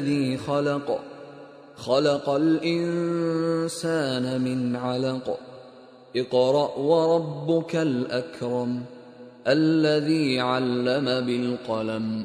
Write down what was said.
الذي خلق الإنسان من علق اقرأ وربك الأكرم الذي علم بالقلم